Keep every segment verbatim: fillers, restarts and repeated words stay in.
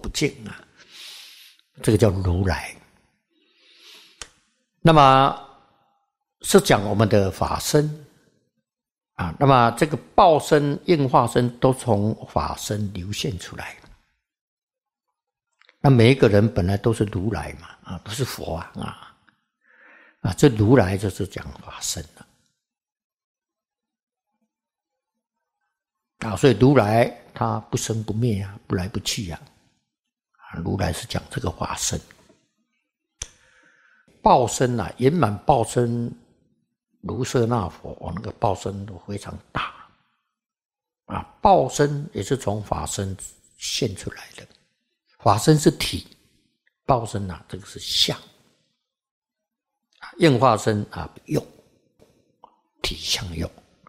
不净啊，这个叫如来。那么是讲我们的法身啊，那么这个报身、应化身都从法身流现出来。那每一个人本来都是如来嘛，啊，都是佛啊，啊，啊，这如来就是讲法身了，啊，所以如来他不生不灭啊，不来不去啊，啊，如来是讲这个法身。报身啊，圆满报身如舍那佛，哦，那个报身都非常大啊，报身也是从法身现出来的。法身是体，报身啊，这个是相，应化身啊用，体相用，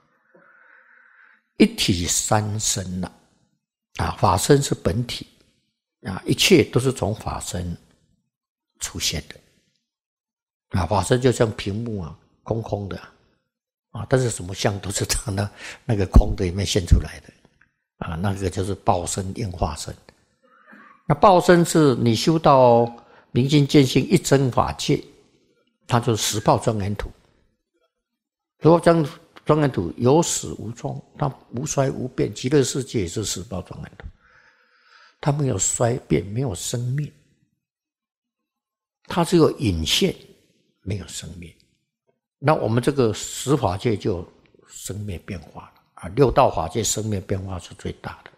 一体三身呐，啊，法身是本体啊，一切都是从法身出现的啊，法身就像屏幕啊，空空的啊，但是什么相都是从那那个空的里面现出来的啊，那个就是报身、应化身。那报身是你修到明心见性一真法界，它就是十报庄严土。如果将庄严土有始无终，它无衰无变，极乐世界也是十报庄严土，它没有衰变，没有生灭，它只有隐现，没有生灭。那我们这个十法界就有生灭变化了啊，六道法界生灭变化是最大的。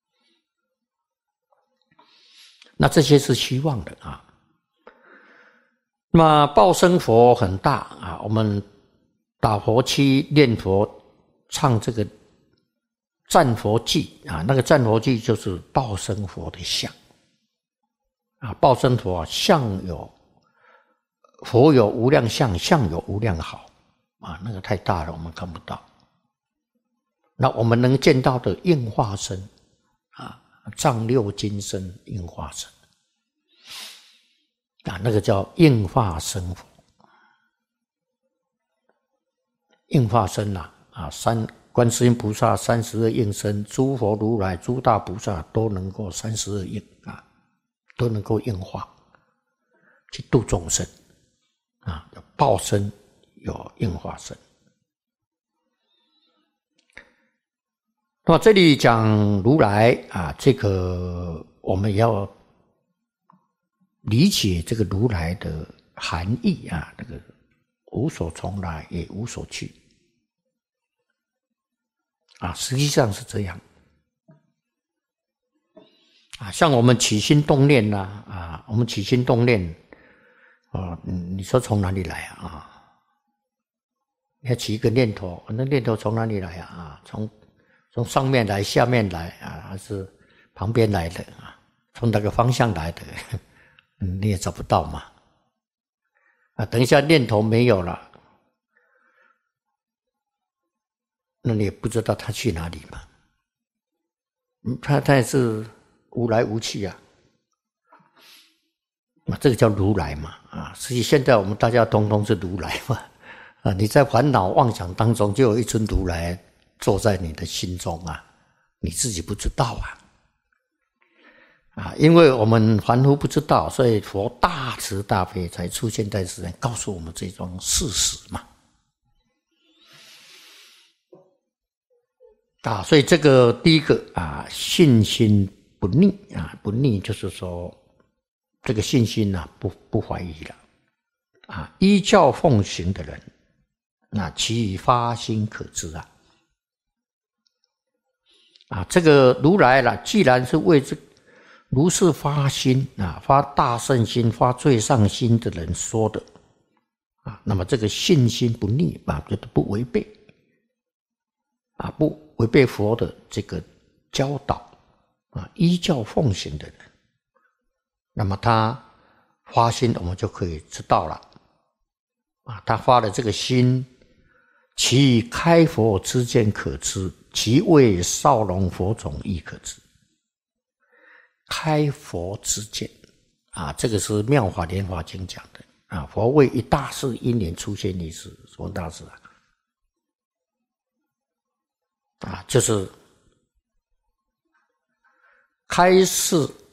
那这些是虚妄的啊。那么报身佛很大啊，我们打佛七念佛唱这个赞佛偈啊，那个赞佛偈就是报身佛的相啊，报身佛啊，相有佛有无量相，相有无量好啊，那个太大了，我们看不到。那我们能见到的应化身啊，藏六金身应化身啊，那个叫应化身佛。应化身啊，啊，三观世音菩萨三十二应身，诸佛如来、诸大菩萨都能够三十二应啊，都能够应化去度众生啊，有报身，有应化身。那么这里讲如来啊，这个我们要理解这个如来的含义啊，这个无所从来也无所去啊，实际上是这样啊。像我们起心动念呐 啊, 啊，我们起心动念啊，你说从哪里来啊？啊，要起一个念头，那念头从哪里来啊？啊，从从上面来、下面来啊，还是旁边来的啊？从哪个方向来的？你也找不到嘛。啊，等一下念头没有了，那你也不知道他去哪里嘛。嗯，他他也是无来无去啊。啊，这个叫如来嘛。啊，所以现在我们大家通通是如来嘛。啊，你在烦恼妄想当中，就有一尊如来坐在你的心中啊，你自己不知道啊。啊，因为我们凡夫不知道，所以佛大慈大悲才出现在世间，告诉我们这种事实嘛。啊，所以这个第一个啊，信心不逆啊，不逆就是说，这个信心啊，不不怀疑了啊，依教奉行的人，那其发心可知啊。啊，这个如来了，既然是为这如是发心啊，发大圣心、发最上心的人说的啊，那么这个信心不逆啊，就不违背啊，不违背佛的这个教导啊，依教奉行的人，那么他发心，我们就可以知道了啊，他发的这个心，其开佛之见可知，其为少龙佛种亦可知。开佛之见啊，这个是妙法莲华经讲的啊。佛为一大事因缘出现一事，什么大事啊？啊，就是开示